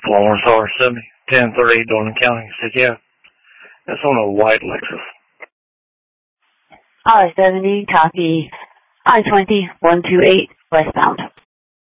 Florence R70, 1038 Dorland County. Said, yeah, that's on a white Lexus. I-70, copy. I-20, 128, westbound.